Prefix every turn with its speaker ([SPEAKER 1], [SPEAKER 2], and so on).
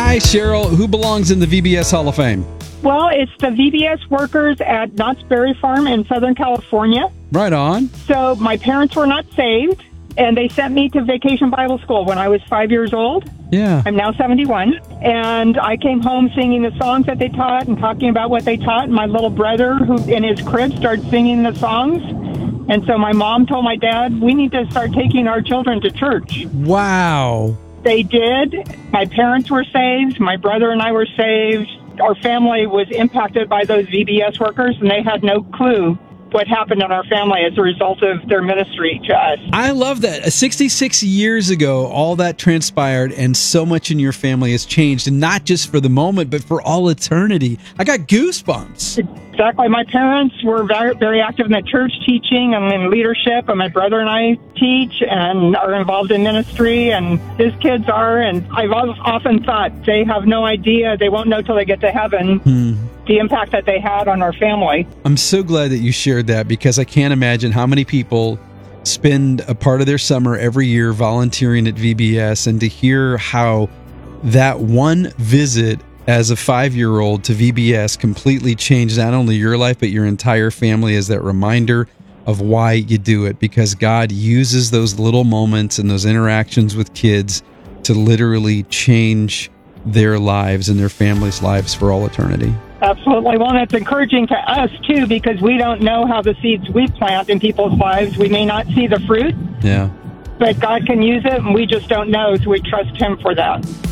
[SPEAKER 1] Hi, Cheryl. Who belongs in the VBS Hall of Fame?
[SPEAKER 2] Well, it's the VBS workers at Knott's Berry Farm in Southern California.
[SPEAKER 1] Right on.
[SPEAKER 2] So my parents were not saved, and they sent me to Vacation Bible School when I was 5 years old.
[SPEAKER 1] Yeah.
[SPEAKER 2] I'm now 71, and I came home singing the songs that they taught and talking about what they taught. And my little brother, who in his crib, started singing the songs. And so my mom told my dad, we need to start taking our children to church.
[SPEAKER 1] Wow.
[SPEAKER 2] They did. My parents were saved. My brother and I were saved. Our family was impacted by those VBS workers, and they had no clue what happened in our family as a result of their ministry to us.
[SPEAKER 1] I love that. 66 years ago, all that transpired, and so much in your family has changed, and not just for the moment, but for all eternity. I got goosebumps.
[SPEAKER 2] Exactly. My parents were very, very active in the church teaching and in leadership, and my brother and I teach and are involved in ministry, and his kids are, and I've often thought they have no idea, they won't know till they get to heaven, the impact that they had on our family.
[SPEAKER 1] I'm so glad that you shared that, because I can't imagine how many people spend a part of their summer every year volunteering at VBS, and to hear how that one visit as a 5-year-old to VBS completely changed not only your life, but your entire family, as that reminder of why you do it, because God uses those little moments and those interactions with kids to literally change their lives and their families' lives for all eternity.
[SPEAKER 2] Absolutely. Well, that's encouraging to us, too, because we don't know how the seeds we plant in people's lives, we may not see the fruit.
[SPEAKER 1] Yeah.
[SPEAKER 2] But God can use it, and we just don't know, so we trust Him for that.